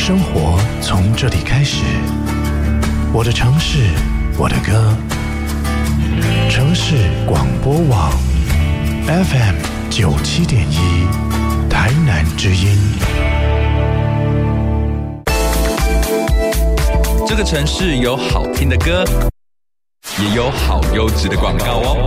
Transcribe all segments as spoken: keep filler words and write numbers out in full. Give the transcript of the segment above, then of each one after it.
生活从这里开始，我的城市，我的歌。城市广播网 F M 九七点一，台南之音。 这个城市有好听的歌，也有好优质的广告哦。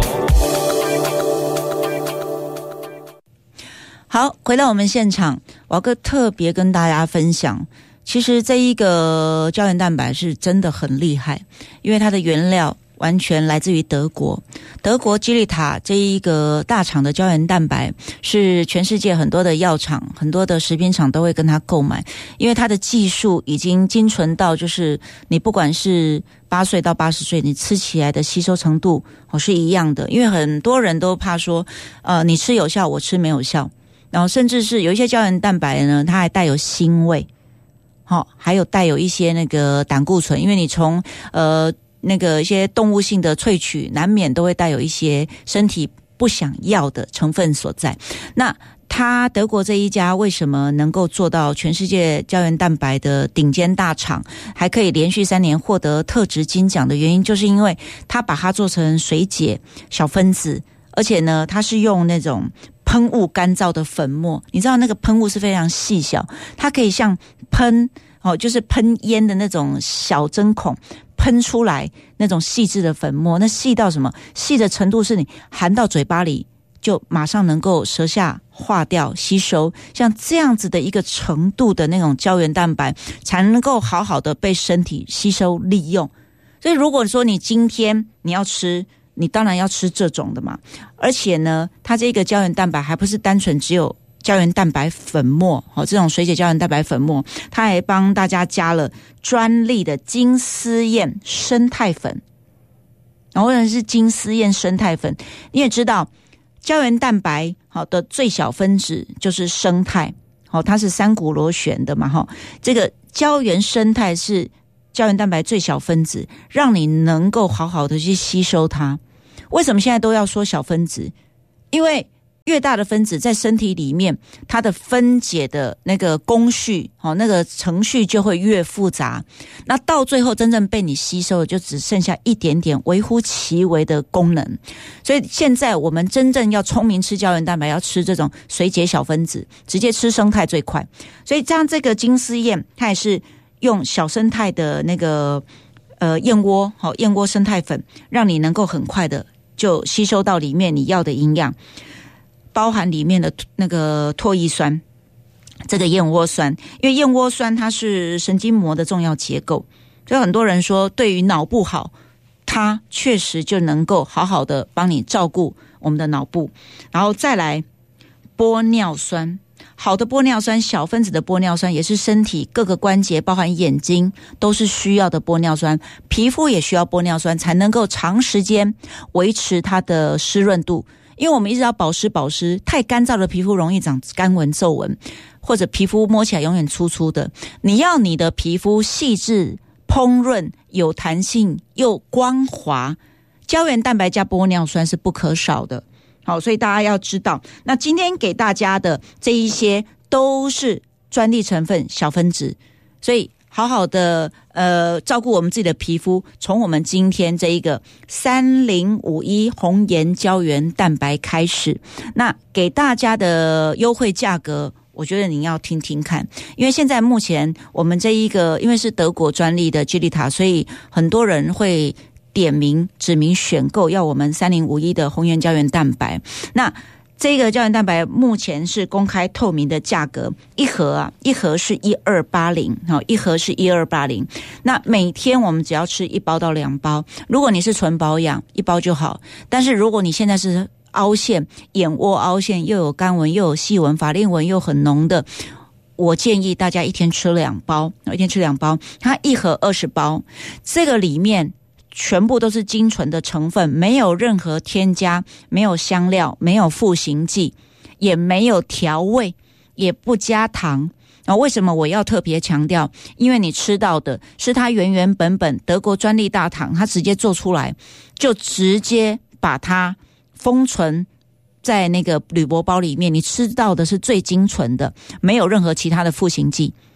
好，回到我们现场，我要特别跟大家分享，其实这一个胶原蛋白是真的很厉害，因为它的原料完全来自于德国。德国基利塔这一个大厂的胶原蛋白是全世界很多的药厂、很多的食品厂都会跟它购买，因为它的技术已经精纯到就是你不管是八岁到八十岁，你吃起来的吸收程度哦是一样的。因为很多人都怕说，呃，你吃有效，我吃没有效。然后甚至是有一些胶原蛋白呢，它还带有腥味，好、哦，还有带有一些那个胆固醇，因为你从呃那个一些动物性的萃取，难免都会带有一些身体不想要的成分所在。那它德国这一家为什么能够做到全世界胶原蛋白的顶尖大厂，还可以连续三年获得特质金奖的原因，就是因为它把它做成水解小分子，而且呢，它是用那种喷雾干燥的粉末，你知道那个喷雾是非常细小，它可以像喷哦，就是喷烟的那种小针孔喷出来那种细致的粉末，那细到什么？细的程度是你含到嘴巴里就马上能够舌下化掉吸收，像这样子的一个程度的那种胶原蛋白才能够好好的被身体吸收利用。所以如果说你今天你要吃，你当然要吃这种的嘛，而且呢，它这个胶原蛋白还不是单纯只有胶原蛋白粉末，哦，这种水解胶原蛋白粉末，它还帮大家加了专利的金丝燕生态粉。然后呢是金丝燕生态粉，你也知道，胶原蛋白好的最小分子就是生态，好，它是三股螺旋的嘛，哈，这个胶原生态是胶原蛋白最小分子，让你能够好好的去吸收它。为什么现在都要说小分子？因为越大的分子在身体里面，它的分解的那个工序，那个程序就会越复杂。那到最后真正被你吸收的，就只剩下一点点微乎其微的功能。所以现在我们真正要聪明吃胶原蛋白，要吃这种水解小分子，直接吃生态最快。所以这样这个金丝燕，它也是用小生态的那个呃燕窝，好燕窝生态粉，让你能够很快的就吸收到里面你要的营养，包含里面的那个唾液酸，这个燕窝酸，因为燕窝酸它是神经膜的重要结构，所以很多人说对于脑部好，它确实就能够好好的帮你照顾我们的脑部。然后再来玻尿酸，好的玻尿酸，小分子的玻尿酸也是身体各个关节包含眼睛都是需要的玻尿酸，皮肤也需要玻尿酸才能够长时间维持它的湿润度。因为我们一直要保湿保湿，太干燥的皮肤容易长干纹皱纹，或者皮肤摸起来永远粗粗的。你要你的皮肤细致烹润有弹性又光滑，胶原蛋白加玻尿酸是不可少的。好，所以大家要知道，那今天给大家的这一些都是专利成分小分子，所以好好的呃照顾我们自己的皮肤，从我们今天这一个三零五一红颜胶原蛋白开始。那给大家的优惠价格，我觉得你要听听看，因为现在目前我们这一个因为是德国专利的基利塔，所以很多人会点名指名选购要我们三零五一的红颜胶原蛋白。那这个胶原蛋白目前是公开透明的价格，一盒啊，一盒是一二八零，好，一盒是一二八零。那每天我们只要吃一包到两包，如果你是纯保养，一包就好。但是如果你现在是凹陷、眼窝凹陷，又有干纹，又有细纹，法令纹又很浓的，我建议大家一天吃两包，一天吃两包，它一盒二十包，这个里面全部都是精纯的成分，没有任何添加，没有香料，没有赋形剂，也没有调味，也不加糖。然后为什么我要特别强调？因为你吃到的是它原原本本德国专利大厂，它直接做出来，就直接把它封存在那个铝箔包里面，你吃到的是最精纯的，没有任何其他的赋形剂。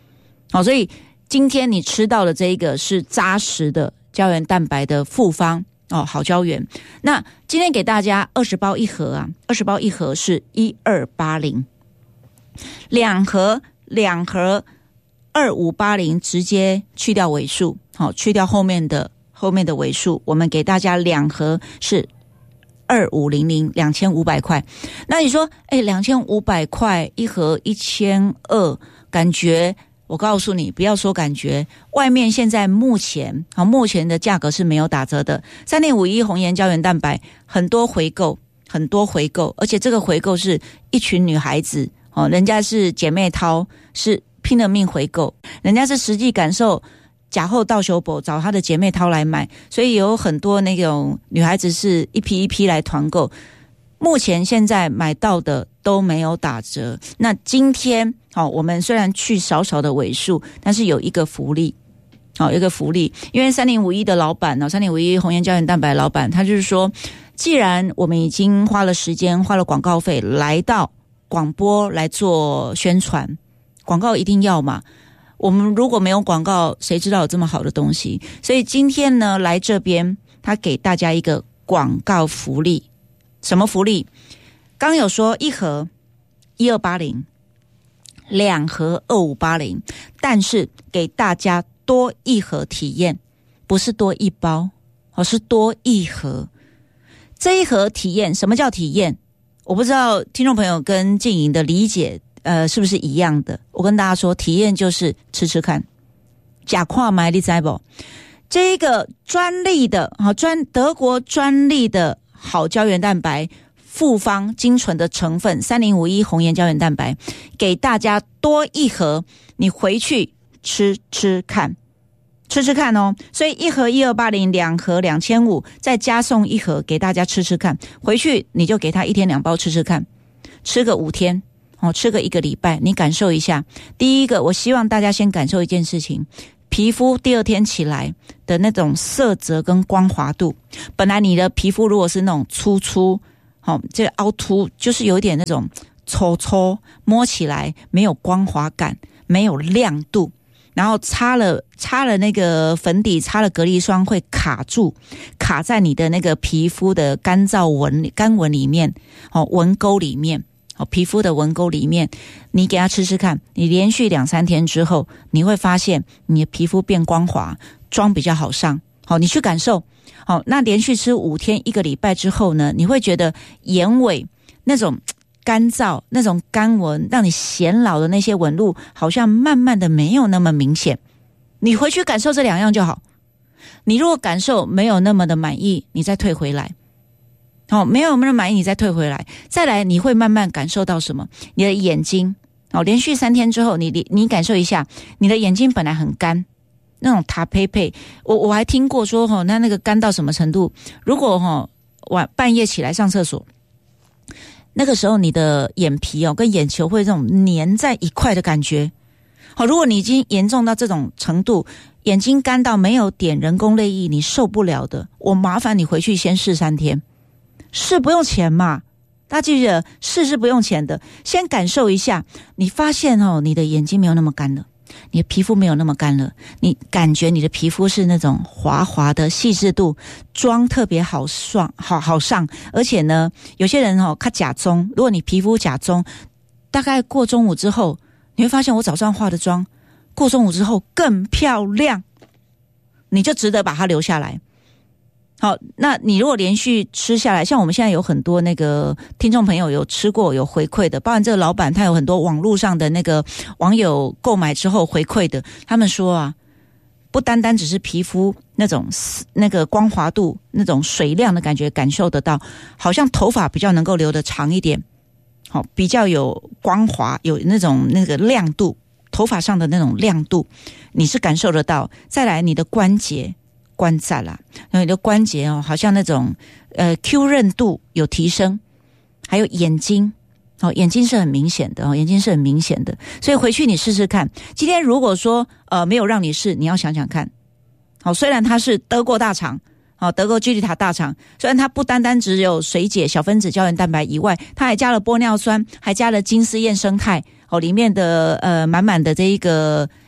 好，所以今天你吃到的这一个是扎实的胶原蛋白的复方哦，好胶原。那今天给大家二十包一盒啊，二十包一盒是一二八零，两盒两盒二五八零，直接去掉尾数，好，去掉后面的后面的尾数，我们给大家两盒是二五零零，两千五百块。那你说，哎，两千五百块一盒一千二，感觉。我告诉你，不要说感觉，外面现在目前好，目前的价格是没有打折的。三点五一红颜胶原蛋白很多回购，很多回购，而且这个回购是一群女孩子哦，人家是姐妹淘，是拼了命回购，人家是实际感受假后到手补找她的姐妹淘来买，所以有很多那种女孩子是一批一批来团购。目前现在买到的都没有打折。那今天好，我们虽然去少少的尾数，但是有一个福利，好，有一个福利，因为三零五一的老板呢，三零五一红颜胶原蛋白老板，他就是说，既然我们已经花了时间、花了广告费来到广播来做宣传，广告一定要嘛。我们如果没有广告，谁知道有这么好的东西？所以今天呢，来这边，他给大家一个广告福利。什么福利？刚有说一盒一二八零，两盒二五八零，但是给大家多一盒体验，不是多一包，而是多一盒。这一盒体验，什么叫体验？我不知道听众朋友跟静莹的理解，呃，是不是一样的？我跟大家说，体验就是吃吃看，假跨买你知不？这个专利的啊，专德国专利的。好胶原蛋白复方精纯的成分三零五一红颜胶原蛋白，给大家多一盒，你回去吃吃看，吃吃看哦。所以一盒一二八零，两盒两千五，再加送一盒给大家吃吃看。回去你就给他一天两包吃吃看，吃个五天哦，吃个一个礼拜，你感受一下。第一个，我希望大家先感受一件事情。皮肤第二天起来的那种色泽跟光滑度，本来你的皮肤如果是那种粗粗，好、哦，这个凹凸就是有一点那种粗粗，摸起来没有光滑感，没有亮度，然后擦了擦了那个粉底，擦了隔离霜会卡住，卡在你的那个皮肤的干燥纹干纹里面，哦，纹沟里面。哦，皮肤的纹沟里面，你给它吃吃看，你连续两三天之后，你会发现你的皮肤变光滑，妆比较好上。好，你去感受。好，那连续吃五天一个礼拜之后呢，你会觉得眼尾那种干燥、那种干纹，让你显老的那些纹路，好像慢慢的没有那么明显。你回去感受这两样就好。你如果感受没有那么的满意，你再退回来。好、哦，没有那么满意，你再退回来，再来你会慢慢感受到什么？你的眼睛，哦，连续三天之后，你你感受一下，你的眼睛本来很干，那种塔佩佩，我我还听过说，哦，那那个干到什么程度？如果哦晚半夜起来上厕所，那个时候你的眼皮哦跟眼球会这种粘在一块的感觉。好、哦，如果你已经严重到这种程度，眼睛干到没有点人工泪液，你受不了的，我麻烦你回去先试三天。试不用钱嘛，大家记得试是不用钱的，先感受一下，你发现哦，你的眼睛没有那么干了，你的皮肤没有那么干了，你感觉你的皮肤是那种滑滑的细致度，妆特别好上，好好上，而且呢，有些人哦，看假棕，如果你皮肤假棕，大概过中午之后，你会发现我早上化的妆，过中午之后更漂亮，你就值得把它留下来。好，那你如果连续吃下来，像我们现在有很多那个听众朋友有吃过有回馈的，包含这个老板他有很多网络上的那个网友购买之后回馈的，他们说啊，不单单只是皮肤那种那个光滑度那种水亮的感觉感受得到，好像头发比较能够留得长一点，好，比较有光滑，有那种那个亮度，头发上的那种亮度你是感受得到。再来你的关节关节啦，然后你的关节哦，好像那种呃 Q 韧度有提升，还有眼睛哦，眼睛是很明显的哦，眼睛是很明显的，所以回去你试试看。今天如果说呃没有让你试，你要想想看。好，虽然它是德国大厂，好，德国居里塔大厂，虽然它不单单只有水解小分子胶原蛋白以外，它还加了玻尿酸，还加了金丝燕生态哦，里面的呃满满的这一个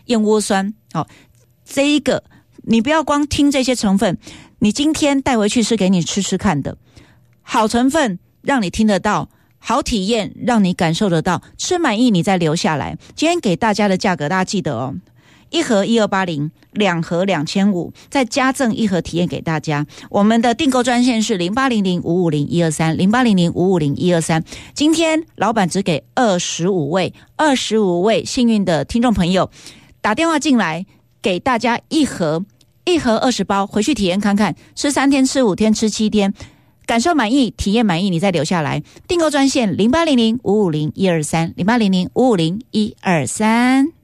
燕窝酸。好，这一个你不要光听这些成分，你今天带回去是给你吃吃看的，好成分让你听得到，好体验让你感受得到，吃满意你再留下来。今天给大家的价格大家记得哦，一盒一二八零，两盒两千五，再加赠一盒体验给大家。我们的订购专线是零八零零五五零一二三，零八零零五五零一二三。今天老板只给二十五位，二十五位幸运的听众朋友打电话进来，给大家一盒，一盒二十包，回去体验看看，吃三天、吃五天、吃七天。感受满意，体验满意，你再留下来。订购专线零八零零五五零一二三，零八零零五五零一二三。